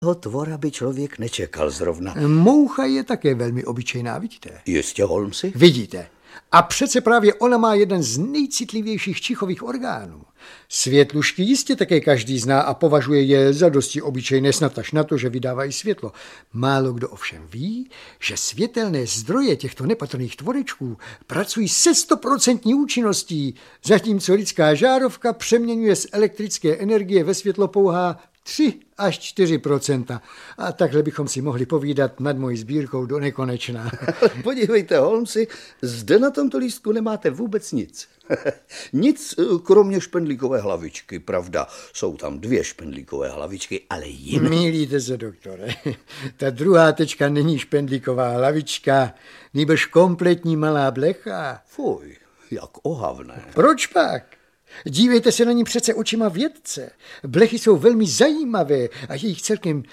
tvora by člověk nečekal zrovna. Moucha je také velmi obyčejná, vidíte? Jistě, Holmesi? Vidíte. A přece právě ona má jeden z nejcitlivějších čichových orgánů. Světlušky jistě také každý zná a považuje je za dosti obyčejné, snad až na to, že vydávají světlo. Málo kdo ovšem ví, že světelné zdroje těchto nepatrných tvorečků pracují se 100% účinností, zatímco lidská žárovka přeměňuje z elektrické energie ve světlo pouhá 3 až 4%. A takhle bychom si mohli povídat nad mojí sbírkou do nekonečna. Podívejte, Holmesi, zde na tomto lístku nemáte vůbec nic. Nic, kromě špendlíkové hlavičky, pravda. Jsou tam 2 špendlíkové hlavičky, ale jiné. Mýlíte se, doktore. Ta druhá tečka není špendlíková hlavička, nýbrž kompletní malá blecha. Fuj, jak ohavné. Proč pak? Dívejte se na ní přece očima vědce. Blechy jsou velmi zajímavé a je jich celkem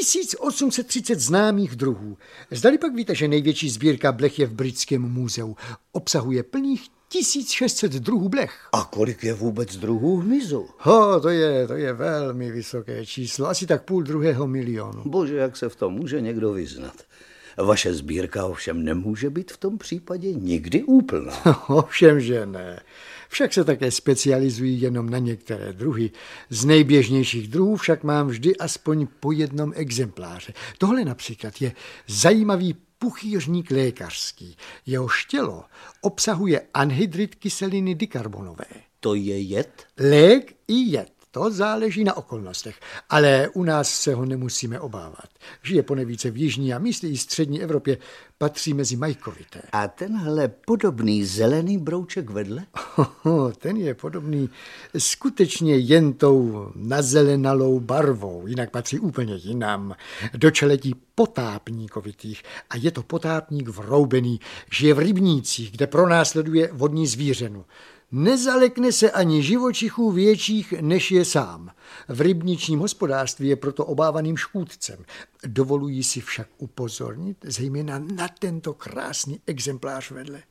1830 známých druhů. Zdali pak víte, že největší sbírka blech je v Britském muzeu. Obsahuje plných 1600 druhů blech. A kolik je vůbec druhů hmyzu? To je velmi vysoké číslo, asi tak 500 000 000. Bože, jak se v tom může někdo vyznat. Vaše sbírka ovšem nemůže být v tom případě nikdy úplná. Ovšem, že ne. Však se také specializují jenom na některé druhy. Z nejběžnějších druhů však mám vždy aspoň po jednom exempláře. Tohle například je zajímavý puchýřník lékařský. Jehož tělo obsahuje anhydrid kyseliny dikarbonové. To je jed? Lék i jed. To záleží na okolnostech, ale u nás se ho nemusíme obávat. Žije ponevíce v jižní a místy i střední Evropě, patří mezi majkovité. A tenhle podobný zelený brouček vedle? Ten je podobný skutečně jen tou nazelenalou barvou, jinak patří úplně jinam, do čeletí potápníkovitých. A je to potápník vroubený, žije v rybnících, kde pronásleduje vodní zvířenu. Nezalekne se ani živočichů větších, než je sám. V rybničním hospodářství je proto obávaným škůdcem. Dovolují si však upozornit zejména na tento krásný exemplář vedle.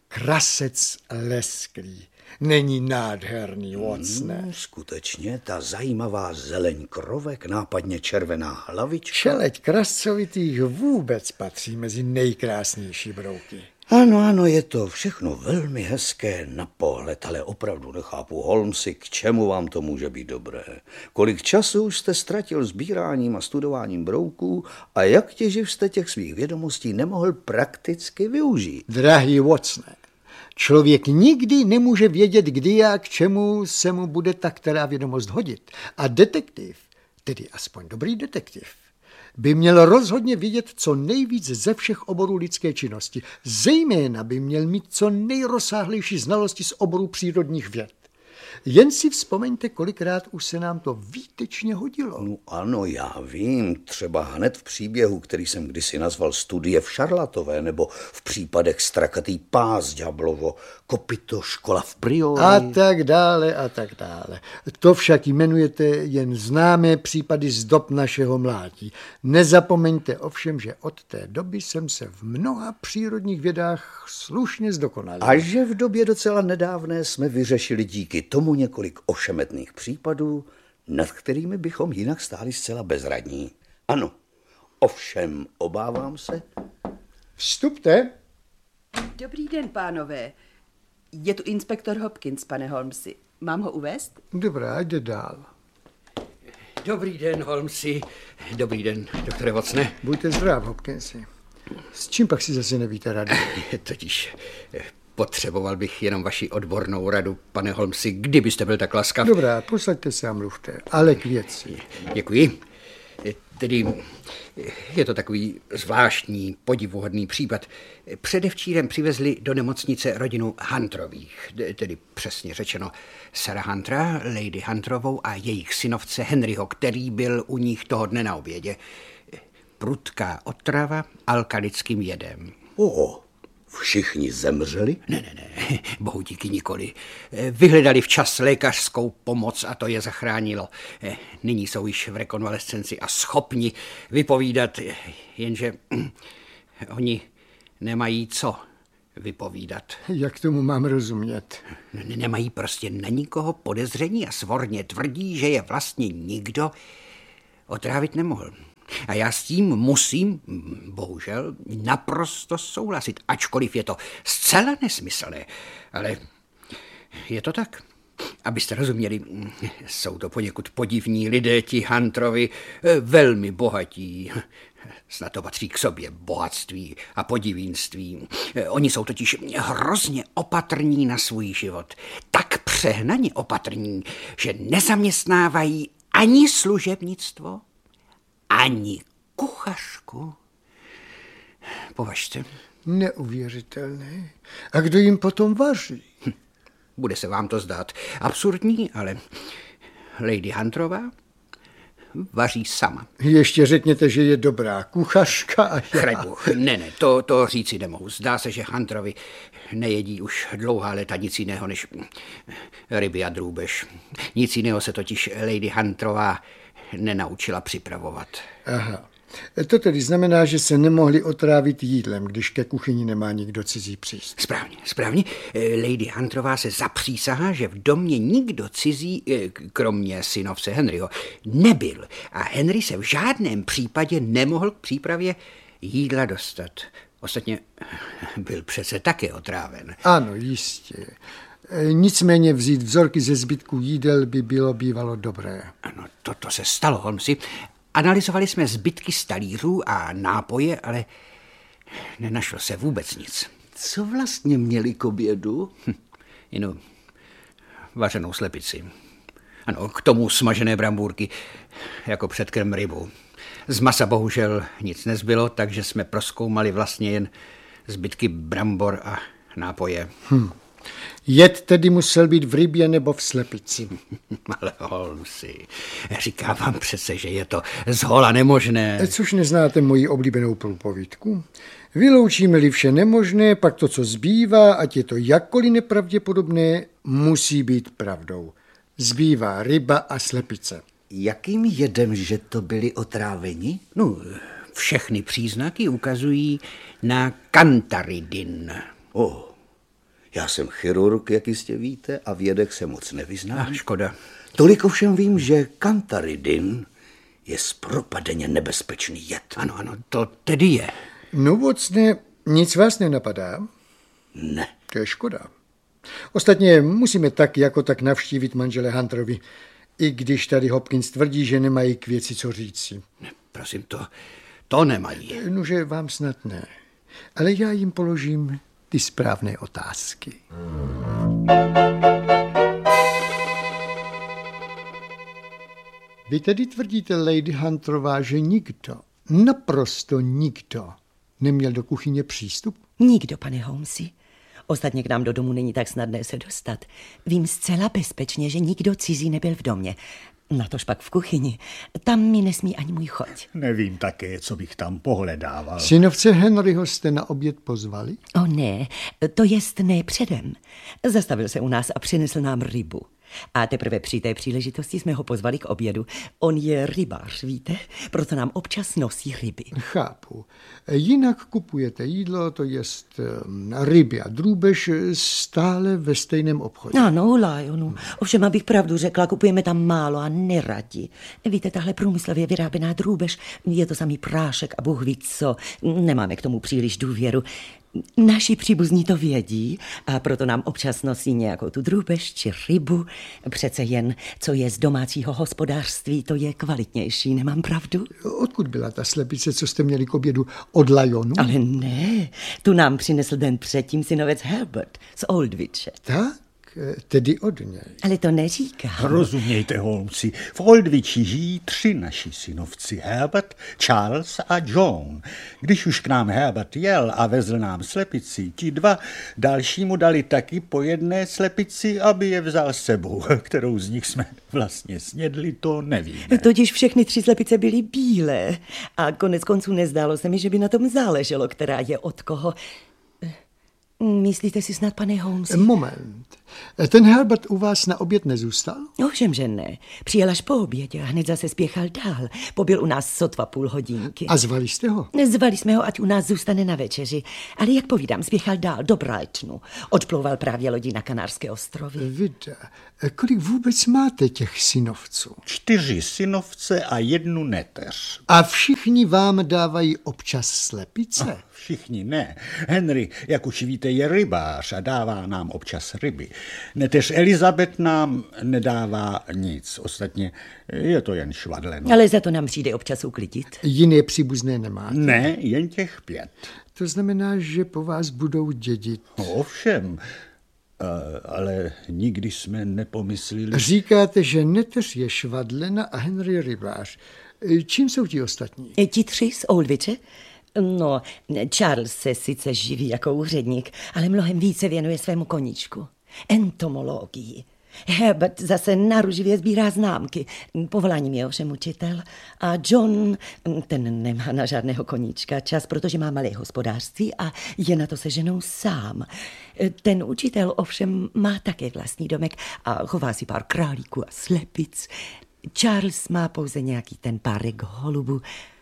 Krasec lesklý. Není nádherný, Watsone? Skutečně, ta zajímavá zeleň krovek, nápadně červená hlavička. Čeleť krascovitých vůbec patří mezi nejkrásnější brouky. Ano, je to všechno velmi hezké na pohled, ale opravdu nechápu, Holmesi, k čemu vám to může být dobré. Kolik času už jste ztratil sbíráním a studováním brouků a jak těživ jste těch svých vědomostí nemohl prakticky využít? Drahý Watsone, člověk nikdy nemůže vědět, kdy a k čemu se mu bude ta která vědomost hodit. A detektiv, tedy aspoň dobrý detektiv, by měl rozhodně vědět co nejvíc ze všech oborů lidské činnosti. Zejména by měl mít co nejrozsáhlejší znalosti z oboru přírodních věd. Jen si vzpomeňte, kolikrát už se nám to výtečně hodilo. No ano, já vím, třeba hned v příběhu, který jsem kdysi nazval Studie v Šarlatové, nebo v případech Strakatý pás, Ďáblovo kopyto, Škola v Priori. A tak dále, a tak dále. To však jmenujete jen známé případy z dob našeho mládí. Nezapomeňte ovšem, že od té doby jsem se v mnoha přírodních vědách slušně zdokonalil. A že v době docela nedávné jsme vyřešili díky tomu několik ošemetných případů, nad kterými bychom jinak stáli zcela bezradní. Ano, ovšem obávám se. Vstupte. Dobrý den, pánové. Je tu inspektor Hopkins, pane Holmesi. Mám ho uvést? Dobrá, jde dál. Dobrý den, Holmesi. Dobrý den, doktore Watsone. Buďte zdrav, Hopkinsi. S čím pak si zase nevíte rady? Totiž potřeboval bych jenom vaši odbornou radu, pane Holmesi, kdybyste byl tak laskav. Dobrá, posaďte se a mluvte, ale k věci. Děkuji. Tedy je to takový zvláštní, podivuhodný případ. Předevčírem přivezli do nemocnice rodinu Hunterových, tedy přesně řečeno Sarah Huntera, Lady Hunterovou a jejich synovce Henryho, který byl u nich toho dne na obědě. Prudká otrava alkalickým jedem. Všichni zemřeli? Ne, bohu díky nikoli. Vyhledali včas lékařskou pomoc a to je zachránilo. Nyní jsou již v rekonvalescenci a schopni vypovídat, jenže oni nemají co vypovídat. Jak tomu mám rozumět? Nemají prostě na nikoho podezření a svorně tvrdí, že je vlastně nikdo, otrávit nemohl. A já s tím musím, bohužel, naprosto souhlasit, ačkoliv je to zcela nesmyslné. Ale je to tak. Abyste rozuměli, jsou to poněkud podivní lidé, ti Hunterovi, velmi bohatí. Snad to patří k sobě bohatství a podivínství. Oni jsou totiž hrozně opatrní na svůj život. Tak přehnaně opatrní, že nezaměstnávají ani služebnictvo, ani kuchařku. Považte. Neuvěřitelné. A kdo jim potom vaří? Bude se vám to zdát absurdní, ale Lady Hunterová vaří sama. Ještě řekněte, že je dobrá kuchařka a já... Chraňbůh, ne, to říci nemohu. Zdá se, že Hunterovi nejedí už dlouhá léta nic jiného než ryby a drůbež. Nic jiného se totiž Lady Hunterová nenaučila připravovat. Aha. To tedy znamená, že se nemohli otrávit jídlem, když ke kuchyni nemá nikdo cizí přístup. Správně. Lady Hunterová se zapřísahá, že v domě nikdo cizí, kromě synovce Henryho, nebyl. A Henry se v žádném případě nemohl k přípravě jídla dostat. Ostatně byl přece také otráven. Ano, jistě. Nicméně vzít vzorky ze zbytku jídel by bylo bývalo dobré. Ano, to se stalo, Holmesi. Analyzovali jsme zbytky z talířů a nápoje, ale nenašlo se vůbec nic. Co vlastně měli k obědu? Jenom vařenou slepici. Ano, k tomu smažené brambůrky, jako předkrm rybu. Z masa bohužel nic nezbylo, takže jsme prozkoumali vlastně jen zbytky brambor a nápoje. Jed tedy musel být v rybě nebo v slepici. Ale Holmesi, říká vám přece, že je to zhola nemožné. Což neznáte moji oblíbenou průpovídku? Vyloučíme-li vše nemožné, pak to, co zbývá, ať je to jakkoliv nepravděpodobné, musí být pravdou. Zbývá ryba a slepice. Jakým jedem, že to byli otráveni? No, všechny příznaky ukazují na kantaridin. Já jsem chirurg, jak jistě víte, a v jedech se moc nevyznám. Škoda. Tolik ovšem vím, že kantaridin je zpropadeně nebezpečný jed. Ano, to tedy je. No vocne, nic vás nenapadá? Ne. To je škoda. Ostatně musíme tak jako tak navštívit manžele Hunterovi, i když tady Hopkins tvrdí, že nemají k věci co říci. Prosím, to nemají. Nože vám snad ne, ale já jim položím ty správné otázky. Vy tedy tvrdíte, Lady Hunterová, že nikdo, naprosto nikdo, neměl do kuchyně přístup? Nikdo, pane Holmesi. Ostatně k nám do domu není tak snadné se dostat. Vím zcela bezpečně, že nikdo cizí nebyl v domě. Natož pak v kuchyni. Tam mi nesmí ani můj choť. Nevím také, co bych tam pohledával. Synovce Henryho jste na oběd pozvali? Ne, to jest ne předem. Zastavil se u nás a přinesl nám rybu. A teprve při té příležitosti jsme ho pozvali k obědu. On je rybář, víte? Proto nám občas nosí ryby. Chápu. Jinak kupujete jídlo, to jest ryby a drůbež, stále ve stejném obchodě. Ano, Lionu. Ovšem, abych pravdu řekla, kupujeme tam málo a neradi. Víte, tahle průmyslově vyráběná drůbež, je to samý prášek a Bůh ví co. Nemáme k tomu příliš důvěru. Naši příbuzní to vědí a proto nám občas nosí nějakou tu drůbež či rybu. Přece jen, co je z domácího hospodářství, to je kvalitnější, nemám pravdu? Odkud byla ta slepice, co jste měli k obědu? Od Lyonu? Ale ne, tu nám přinesl den předtím synovec Herbert z Oldwiche. Tak, tedy od něj. Ale to neříká. Rozumějte, Holmesi, v Oldwichi žijí 3 naši synovci, Herbert, Charles a John. Když už k nám Herbert jel a vezl nám slepici, ti 2 dalšímu dali taky po jedné slepici, aby je vzal s sebou. Kterou z nich jsme vlastně snědli, to nevíme. Totiž všechny 3 slepice byly bílé a konec konců nezdálo se mi, že by na tom záleželo, která je od koho. Myslíte si snad, pane Holmes? Moment. Ten Herbert u vás na oběd nezůstal? Ovšem, že ne. Přijel až po obědě a hned zase spěchal dál. Pobyl u nás sotva půl hodinky. A zvali jste ho? Zvali jsme ho, ať u nás zůstane na večeři. Ale jak povídám, spěchal dál do Brightonu. Odplouval právě lodí na Kanárské ostrovy. Vida, kolik vůbec máte těch synovců? 4 synovce a 1 neteř. A všichni vám dávají občas slepice? Všichni ne. Henry, jak už víte, je rybář a dává nám občas ryby. Neteř Elizabeth nám nedává nic. Ostatně je to jen švadleno. Ale za to nám přijde občas uklidit. Jiné příbuzné nemáte? Ne, jen těch 5. To znamená, že po vás budou dědit. Ovšem, ale nikdy jsme nepomysleli... Říkáte, že neteř je švadlena a Henry rybář. Čím jsou ti ostatní? Ti 3 z Oldviče? No, Charles se sice živí jako úředník, ale mnohem více věnuje svému koníčku. Entomologii. Herbert zase naruživě sbírá známky. Povoláním je ovšem učitel. A John, ten nemá na žádného koníčka čas, protože má malé hospodářství a je na to se ženou sám. Ten učitel ovšem má také vlastní domek a chová si pár králíků a slepic. Charles má pouze nějaký ten párek holubů.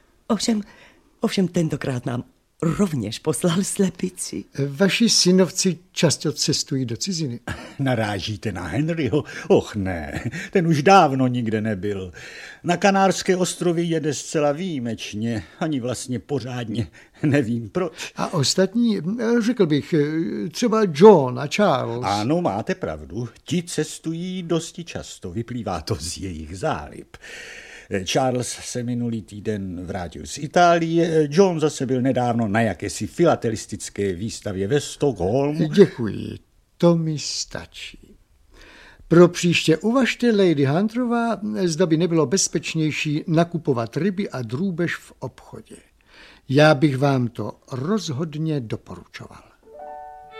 Ovšem tentokrát nám rovněž poslal slepici. Vaši synovci často cestují do ciziny. Narážíte na Henryho? Och ne, ten už dávno nikde nebyl. Na Kanárské ostrovy jede zcela výjimečně, ani vlastně pořádně nevím proč. A ostatní, řekl bych, třeba John a Charles. Ano, máte pravdu, ti cestují dosti často, vyplývá to z jejich zálib. Charles se minulý týden vrátil z Itálie, John zase byl nedávno na jakési filatelistické výstavě ve Stockholmu. Děkuji, to mi stačí. Pro příště uvažte, Lady Hunterová, zda by nebylo bezpečnější nakupovat ryby a drůbež v obchodě. Já bych vám to rozhodně doporučoval.